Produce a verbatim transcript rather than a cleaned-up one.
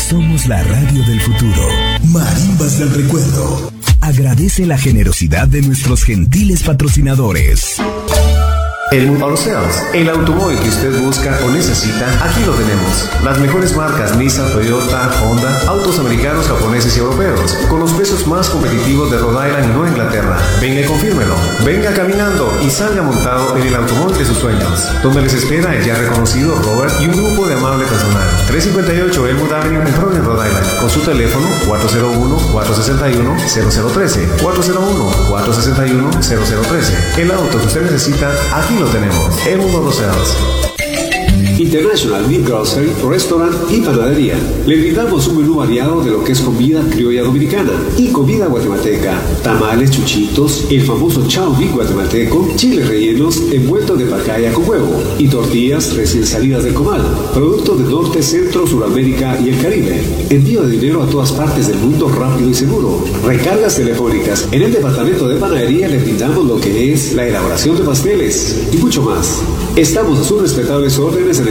Somos la radio del futuro. Marimbas del recuerdo. Agradece la generosidad de nuestros gentiles patrocinadores. Helmut Auto Sales, el automóvil que usted busca o necesita, aquí lo tenemos. Las mejores marcas Nissan, Toyota, Honda, autos americanos, japoneses y europeos, con los precios más competitivos de Rhode Island y Nueva Inglaterra. Venga y confírmelo. Venga caminando y salga montado en el automóvil de sus sueños, donde les espera el ya reconocido Robert y un grupo de amable personal. trescientos cincuenta y ocho Elmwood Avenue en Providence, Rhode Island, con su teléfono cuatro cero uno, cuatro seis uno, cero cero uno tres, cuatro cero uno, cuatro seis uno, cero cero uno tres. El auto que usted necesita, aquí lo tenemos. Helmut Auto Sales. International Meat Grocery, Restaurant y Panadería. Le brindamos un menú variado de lo que es comida criolla dominicana y comida guatemalteca, tamales, chuchitos, el famoso chao big guatemalteco, chiles rellenos envueltos de pacaya con huevo y tortillas recién salidas del comal, productos del norte, centro, Suramérica y el Caribe. Envío de dinero a todas partes del mundo rápido y seguro. Recargas telefónicas. En el departamento de panadería le brindamos lo que es la elaboración de pasteles y mucho más. Estamos a sus respetables órdenes